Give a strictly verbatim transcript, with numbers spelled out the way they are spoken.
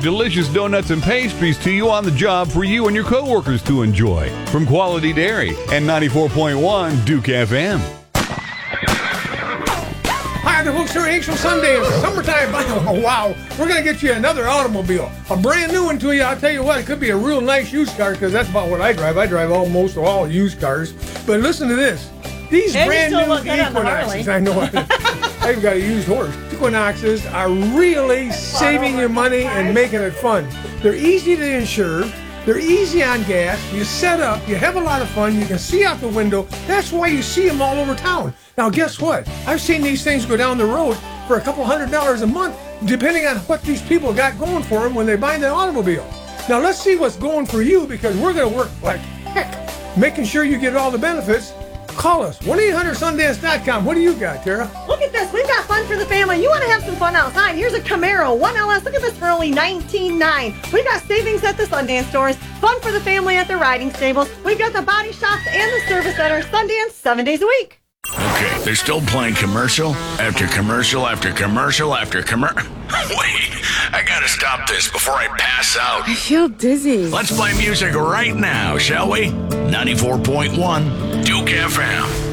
delicious donuts and pastries to you on the job for you and your coworkers to enjoy. From Quality Dairy and ninety-four point one Duke F M. Hi, the folks here at Angel Sunday. It's summertime. Oh, wow. We're going to get you another automobile. A brand new one to you. I'll tell you what, it could be a real nice used car because that's about what I drive. I drive almost all used cars. But listen to this. These and brand you still new look good on the Equinoxes, Harley. I know I even got a used horse. Equinoxes are really saving you money and making it fun. They're easy to insure. They're easy on gas. You set up. You have a lot of fun. You can see out the window. That's why you see them all over town. Now, guess what? I've seen these things go down the road for a couple hundred dollars a month, depending on what these people got going for them when they buy the automobile. Now, let's see what's going for you because we're going to work like heck, making sure you get all the benefits. Call us, one eight hundred sundance dot com. What do you got, Tara? Look at this. We've got fun for the family. You want to have some fun outside. Here's a Camaro, one L S. Look at this for only nineteen nine dollars. We've got savings at the Sundance stores. Fun for the family at the riding stables. We've got the body shops and the service center. Sundance, seven days a week. Okay, they're still playing commercial after commercial after commercial after commercial. Wait, I gotta stop this before I pass out. I feel dizzy. Let's play music right now, shall we? ninety-four point one Duke F M.